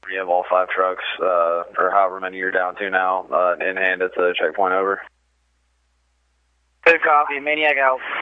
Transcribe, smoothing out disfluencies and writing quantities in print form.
You have all 5 trucks, or however many you're down to now, in hand at the checkpoint, over. Good copy, Maniac out.